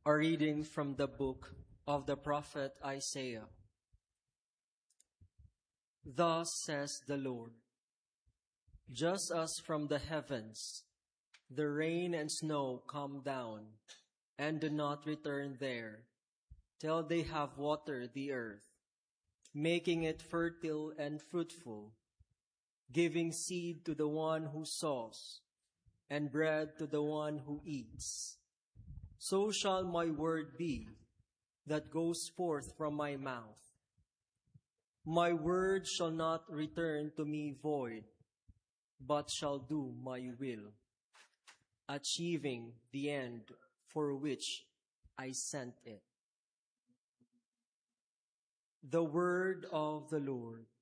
A reading from the book of the prophet Isaiah. Thus says the Lord, just as from the heavens the rain and snow come down and do not return there till they have watered the earth, making it fertile and fruitful, giving seed to the one who sows and bread to the one who eats. So shall my word be that goes forth from my mouth. My word shall not return to me void, but shall do my will, achieving the end for which I sent it. The word of the Lord.